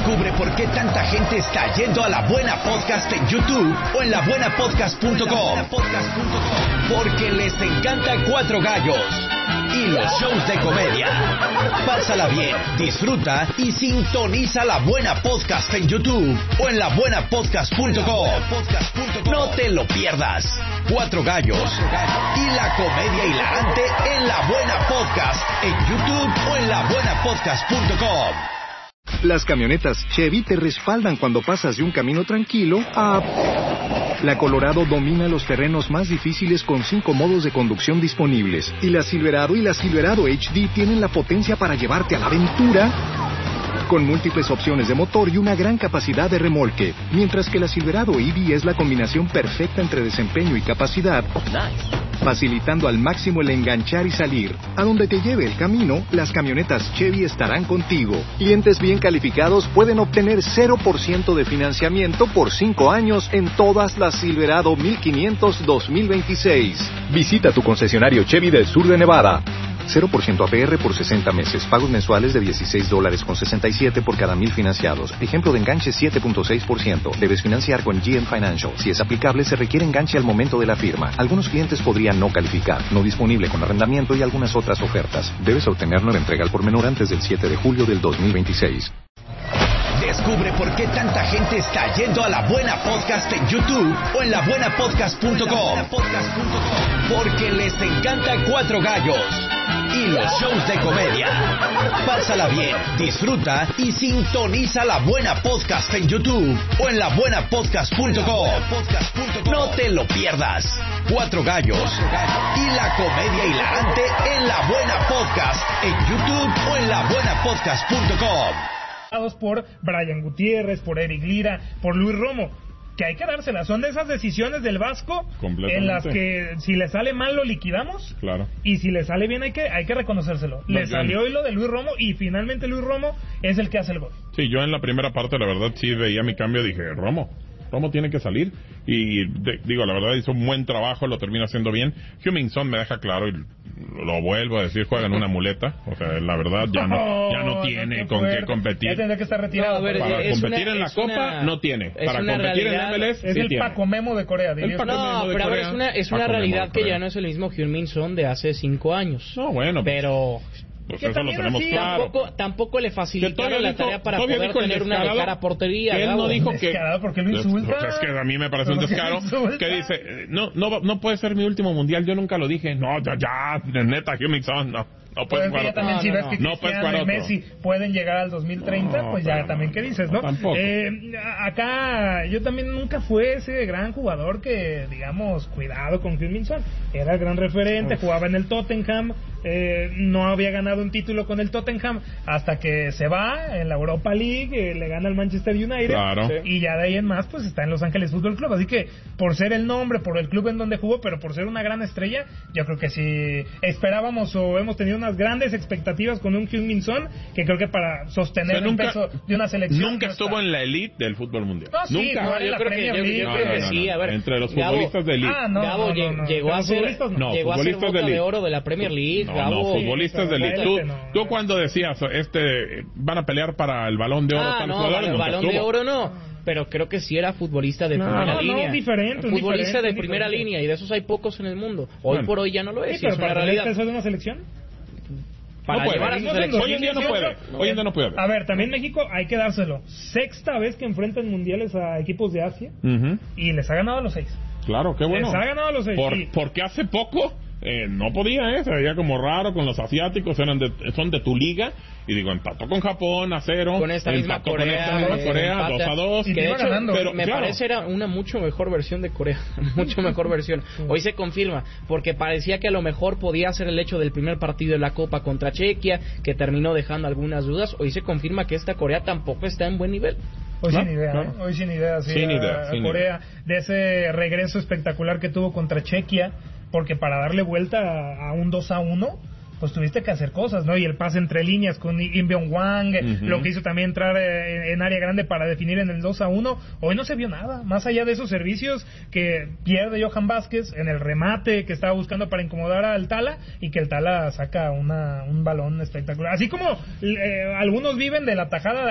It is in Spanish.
Descubre por qué tanta gente está yendo a La Buena Podcast en YouTube o en labuenapodcast.com. Porque les encanta Cuatro Gallos y los shows de comedia. Pásala bien, disfruta y sintoniza La Buena Podcast en YouTube o en labuenapodcast.com. No te lo pierdas. Cuatro Gallos y la comedia hilarante en La Buena Podcast en YouTube o en labuenapodcast.com. Las camionetas Chevy te respaldan cuando pasas de un camino tranquilo a... La Colorado domina los terrenos más difíciles con 5 modos de conducción disponibles. Y la Silverado y la Silverado HD tienen la potencia para llevarte a la aventura con múltiples opciones de motor y una gran capacidad de remolque. Mientras que la Silverado EV es la combinación perfecta entre desempeño y capacidad, facilitando al máximo el enganchar y salir. A donde te lleve el camino, las camionetas Chevy estarán contigo. Clientes bien calificados pueden obtener 0% de financiamiento por 5 años en todas las Silverado 1500 2026. Visita tu concesionario Chevy del sur de Nevada. 0% APR por 60 meses. Pagos mensuales de $16.67 por cada 1,000 financiados. Ejemplo de enganche 7.6%. Debes financiar con GM Financial. Si es aplicable, se requiere enganche al momento de la firma. Algunos clientes podrían no calificar. No disponible con arrendamiento y algunas otras ofertas. Debes obtener nueva entrega al por menor antes del 7 de julio del 2026. Descubre por qué tanta gente está yendo a La Buena Podcast en YouTube o en labuenapodcast.com. Porque les encanta Cuatro Gallos y los shows de comedia. Pásala bien, disfruta y sintoniza La Buena Podcast en YouTube o en labuenapodcast.com. No te lo pierdas. Cuatro Gallos y la comedia hilarante en La Buena Podcast en YouTube o en labuenapodcast.com. Por Brian Gutiérrez, por Eric Lira, por Luis Romo, que hay que dárselas. Son de esas decisiones del Vasco en las que si le sale mal lo liquidamos, claro, y si le sale bien hay que reconocérselo. Le salió hoy lo de Luis Romo y finalmente Luis Romo es el que hace el gol. Sí, yo en la primera parte la verdad sí veía mi cambio, dije Romo tiene que salir y digo, la verdad hizo un buen trabajo, lo termina haciendo bien. Heung-min Son me deja claro y lo vuelvo a decir, juega en una muleta, o sea, la verdad ya no tiene con qué competir. Ya tendría que estar retirado. Para competir en la Copa no tiene, para competir realidad, en MLS es sí el tiene. Paco Memo de Corea. Pero a ver, es una realidad que ya no es el mismo Heung-min Son de hace 5 años. No, bueno, pero... Pues eso lo tenemos claro. Tampoco le facilitaron la tarea para poder tener una de cara a portería. Él no dijo que... porque lo insulta. Pues es que a mí me parece un descaro que dice, no puede ser mi último mundial, yo nunca lo dije. No, ya, neta, Heung-min Son, no puedes jugar otro. También si ves que Cristiano y Messi pueden llegar al 2030, pues ya también qué dices, ¿no? Tampoco. Acá yo también nunca fue ese gran jugador que, digamos, cuidado con Heung-min Son. Era el gran referente, jugaba en el Tottenham, no había ganado un título con el Tottenham hasta que se va en la Europa League, le gana al Manchester United, claro, y ya de ahí en más pues está en Los Ángeles Fútbol Club. Así que por ser el nombre, por el club en donde jugó, pero por ser una gran estrella, yo creo que si esperábamos o hemos tenido unas grandes expectativas con un Heung-min Son, que creo que para sostener el peso de una selección nunca estuvo en la elite del fútbol mundial. No, sí, nunca. Yo creo que sí. A ver, entre los futbolistas de elite. Gabo llegó a ser Boca de Oro de la Premier League. No, futbolistas de elite. Tú cuando decías van a pelear para el Balón de Oro, el Balón de Oro no, pero creo que sí era futbolista de primera línea. Futbolista de primera línea, y de esos hay pocos en el mundo. Hoy por hoy ya no lo es. Sí, pero para realidad de una selección. Para llevar a su selección. Hoy en día no puede. A ver, también México hay que dárselo. 6ª vez que enfrentan mundiales a equipos de Asia, y les ha ganado a los 6. Claro, qué bueno. Les ha ganado a los 6. Porque hace poco no podía, se veía como raro con los asiáticos, son de tu liga, y digo, empató con Japón a 0, con esta misma Corea 2-2, que de hecho pero, me parece era una mucho mejor versión de Corea, mucho mejor versión. Hoy se confirma, porque parecía que a lo mejor podía ser el hecho del primer partido de la Copa contra Chequia, que terminó dejando algunas dudas. Hoy se confirma que esta Corea tampoco está en buen nivel. Hoy sin idea, sin idea, Corea, de ese regreso espectacular que tuvo contra Chequia, porque para darle vuelta a un 2-1, pues tuviste que hacer cosas, ¿no? Y el pase entre líneas con Im Byung-hwang, lo que hizo también entrar en área grande para definir en el 2-1, hoy no se vio nada, más allá de esos servicios que pierde Johan Vázquez en el remate que estaba buscando para incomodar al Tala, y que el Tala saca un balón espectacular. Así como algunos viven de la tajada